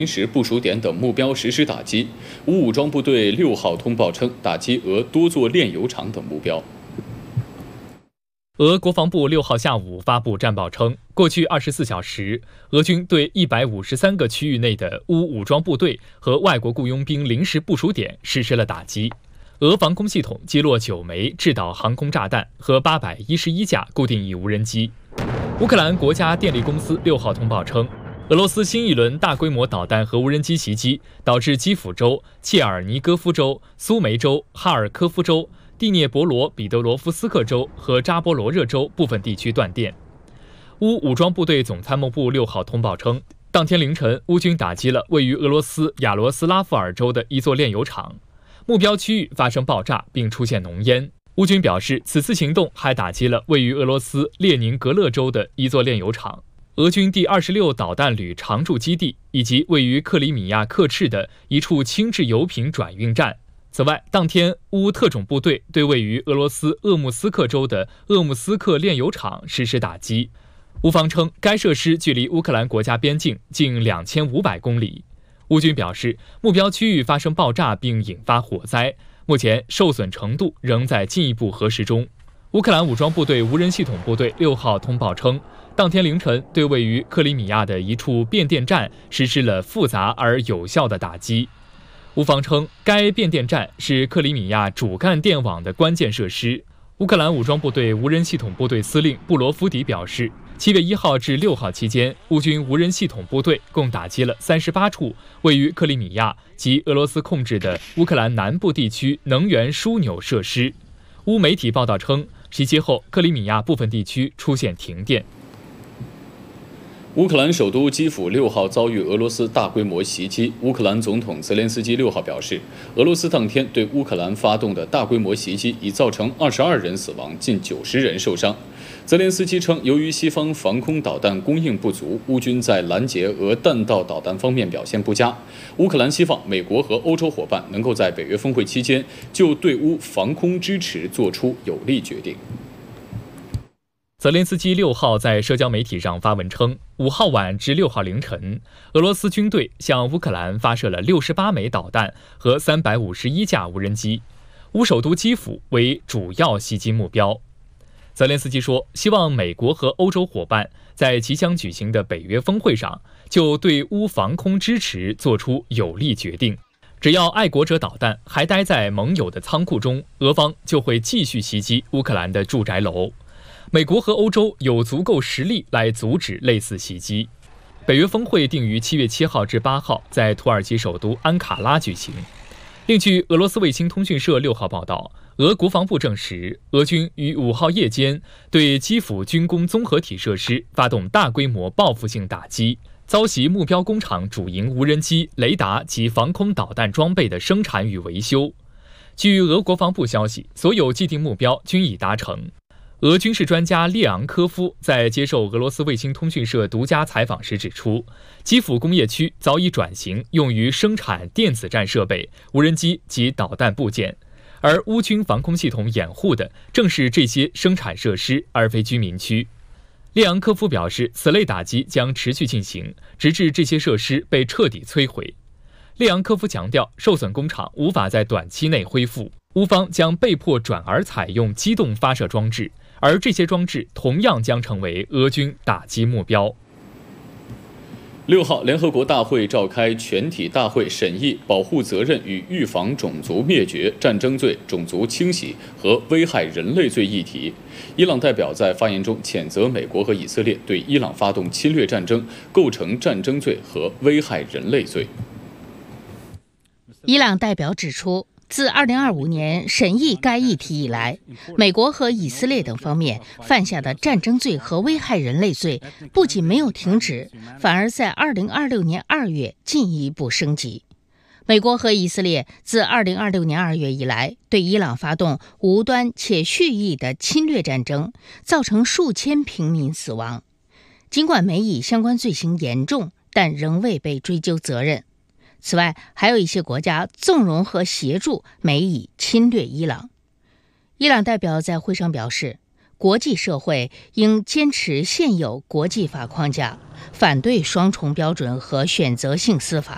临时部署点等目标实施打击。乌武装部队6号通报称，打击俄多座炼油厂等目标。 俄国防部6号下午发布战报称，过去24小时，俄军对153个区域内的乌武装部队和外国雇佣兵临时部署点实施了打击。俄防空系统击落9枚制导航空炸弹和811架固定翼无人机。乌克兰国家电力公司6号通报称，俄罗斯新一轮大规模导弹和无人机袭击，导致基辅州、切尔尼戈夫州、苏梅州、哈尔科夫州、蒂涅博罗彼得罗夫斯克州和扎波罗热州部分地区断电。乌武装部队总参谋部6号通报称，当天凌晨，乌军打击了位于俄罗斯亚罗斯拉夫尔州的一座炼油厂，目标区域发生爆炸并出现浓烟。乌军表示，此次行动还打击了位于俄罗斯列宁格勒州的一座炼油厂、俄军第26导弹旅常驻基地以及位于克里米亚克赤的一处轻质油品转运站。此外，当天乌特种部队对位于俄罗斯鄂木斯克州的鄂木斯克炼油厂实施打击。乌方称，该设施距离乌克兰国家边境近2500公里。乌军表示，目标区域发生爆炸并引发火灾，目前受损程度仍在进一步核实中。乌克兰武装部队无人系统部队6号通报称，当天凌晨对位于克里米亚的一处变电站实施了复杂而有效的打击。乌方称，该变电站是克里米亚主干电网的关键设施。乌克兰武装部队无人系统部队司令布罗夫迪表示，7月1号至6号期间，乌军无人系统部队共打击了38处位于克里米亚及俄罗斯控制的乌克兰南部地区能源枢纽设施。乌媒体报道称，袭击后克里米亚部分地区出现停电。 乌克兰首都基辅6号遭遇俄罗斯大规模袭击。乌克兰总统泽连斯基6号表示，俄罗斯当天对乌克兰发动的大规模袭击已造成22人死亡，近90人受伤。泽连斯基称，由于西方防空导弹供应不足，乌军在拦截俄弹道导弹方面表现不佳。乌克兰希望美国和欧洲伙伴能够在北约峰会期间就对乌防空支持做出有力决定。 泽连斯基6号在社交媒体上发文称，5号晚至6号凌晨，俄罗斯军队向乌克兰发射了68枚导弹和351架无人机，乌首都基辅为主要袭击目标。泽连斯基说，希望美国和欧洲伙伴在即将举行的北约峰会上就对乌防空支持做出有力决定。只要爱国者导弹还待在盟友的仓库中，俄方就会继续袭击乌克兰的住宅楼。美国和欧洲有足够实力来阻止类似袭击。北约峰会定于7月7号至8号在土耳其首都安卡拉举行。另据俄罗斯卫星通讯社6号报道，俄国防部证实，俄军于5号夜间对基辅军工综合体设施发动大规模报复性打击，遭袭目标工厂主营无人机、雷达及防空导弹装备的生产与维修。据俄国防部消息，所有既定目标均已达成。俄军事专家列昂科夫在接受俄罗斯卫星通讯社独家采访时指出，基辅工业区早已转型用于生产电子战设备、无人机及导弹部件，而乌军防空系统掩护的正是这些生产设施，而非居民区。列昂科夫表示，此类打击将持续进行，直至这些设施被彻底摧毁。列昂科夫强调，受损工厂无法在短期内恢复，乌方将被迫转而采用机动发射装置，而这些装置同样将成为俄军打击目标。 6号，联合国大会召开全体大会审议保护责任与预防种族灭绝、战争罪、种族清洗和危害人类罪议题。伊朗代表在发言中谴责美国和以色列对伊朗发动侵略战争，构成战争罪和危害人类罪。 伊朗代表指出，自2025年审议该议题以来，美国和以色列等方面犯下的战争罪和危害人类罪不仅没有停止，反而在2026年2月进一步升级。美国和以色列自2026年2月以来，对伊朗发动无端且蓄意的侵略战争，造成数千平民死亡。尽管美以相关罪行严重，但仍未被追究责任。此外，还有一些国家纵容和协助美以侵略伊朗。伊朗代表在会上表示，国际社会应坚持现有国际法框架，反对双重标准和选择性司法。